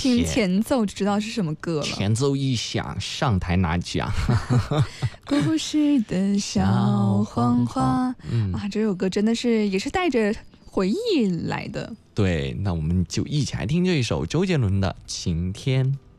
听前奏就知道是什么歌了。 前奏一响，上台拿奖。 故事的小黄花，这首歌真的是也是带着回忆来的。 对，那我们就一起来听这一首周杰伦的《晴天》。